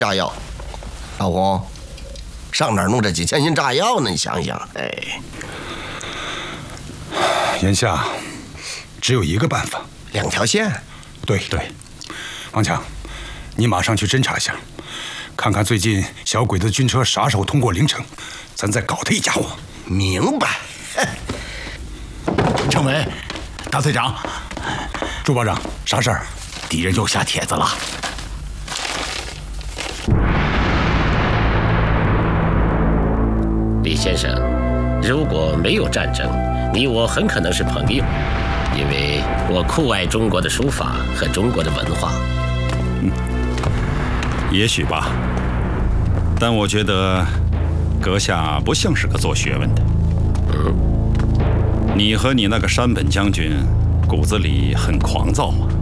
炸药。老洪，上哪儿弄这几千斤炸药呢？你想想， 眼下只有一个办法 ，2条线。 对，王强，你马上去侦查一下，看看最近小鬼子军车啥时候通过陵城，咱再搞他一家伙。 明白。 政委，大队长， 朱保长，啥事儿？ 敌人又下帖子了。 李先生，如果没有战争，你我很可能是朋友，因为我酷爱中国的书法和中国的文化。 也许吧，但我觉得阁下不像是个做学问的。你和你那个山本将军骨子里很狂躁嘛。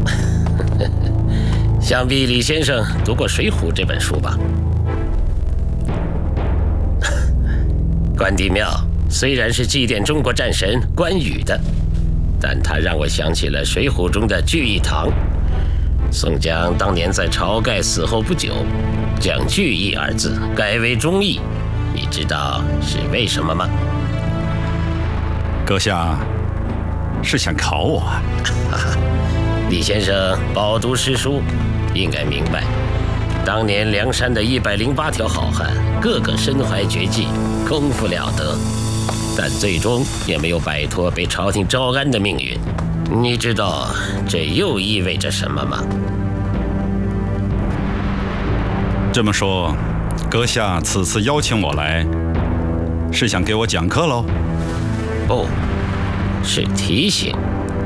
想必李先生读过《水浒》这本书吧？关帝庙虽然是祭奠中国战神关羽的，但它让我想起了《水浒》中的聚义堂。宋江当年在晁盖死后不久，将聚义二字改为忠义，你知道是为什么吗？ 阁下是想考我啊？ 李先生饱读诗书，应该明白，当年梁山的108条好汉，个个身怀绝技，功夫了得，但最终也没有摆脱被朝廷招安的命运。你知道这又意味着什么吗？ 这么说，阁下此次邀请我来，是想给我讲课喽？ 不，是提醒。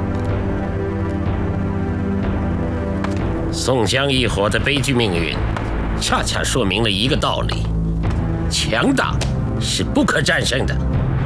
宋江一伙的悲剧命运，恰恰说明了一个道理：强大是不可战胜的。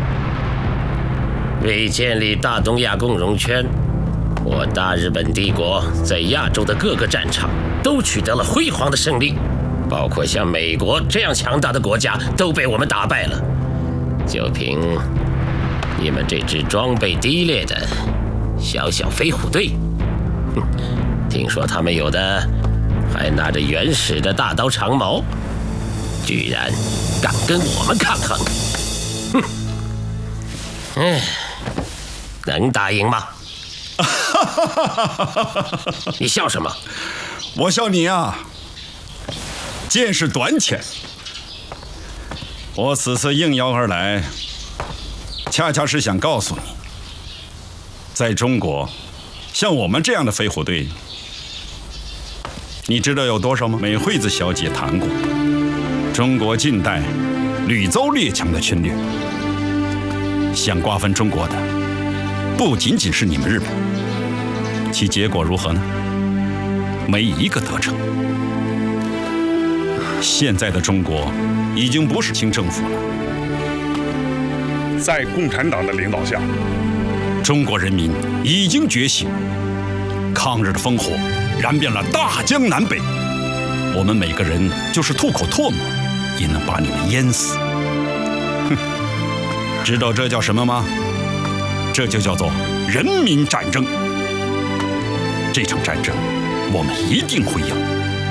为建立大东亚共荣圈，我大日本帝国在亚洲的各个战场都取得了辉煌的胜利，包括像美国这样强大的国家都被我们打败了。就凭你们这支装备低劣的小小飞虎队，听说他们有的还拿着原始的大刀长矛，居然敢跟我们抗衡！能打赢吗？你笑什么？ 我笑你啊，见识短浅。我此次应邀而来，恰恰是想告诉你，在中国，像我们这样的飞虎队，你知道有多少吗？美惠子小姐谈过，中国近代屡遭列强的侵略，想瓜分中国的不仅仅是你们日本，其结果如何呢？没一个得逞。现在的中国已经不是清政府了， 在共产党的领导下， 中国人民已经觉醒，抗日的烽火燃遍了大江南北，我们每个人就是吐口唾沫也能把你们淹死。哼，知道这叫什么吗？这就叫做人民战争。这场战争我们一定会赢。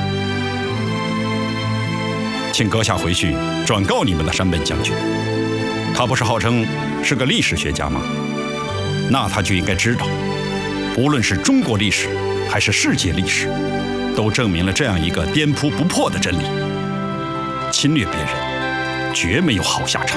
请阁下回去转告你们的山本将军，他不是号称是个历史学家吗？那他就应该知道，无论是中国历史还是世界历史，都证明了这样一个颠扑不破的真理：侵略别人绝没有好下场。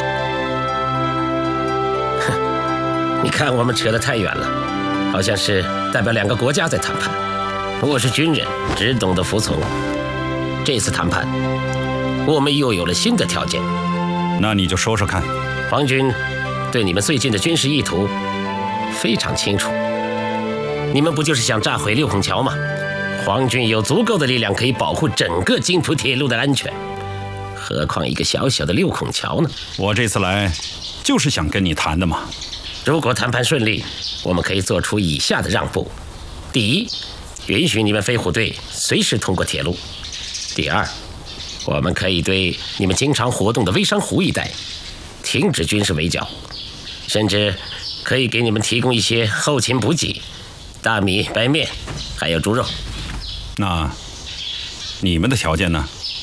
你看我们扯得太远了，好像是代表2个国家在谈判。我是军人，只懂得服从。这次谈判，我们又有了新的条件。 那你就说说看。 皇军对你们最近的军事意图非常清楚，你们不就是想炸毁六孔桥吗？皇军有足够的力量可以保护整个津浦铁路的安全，何况一个小小的六孔桥呢？ 我这次来就是想跟你谈的嘛。 如果谈判顺利，我们可以做出以下的让步：第一，允许你们飞虎队随时通过铁路；第二，我们可以对你们经常活动的微山湖一带停止军事围剿，甚至可以给你们提供一些后勤补给，大米、白面，还有猪肉。 那你们的条件呢？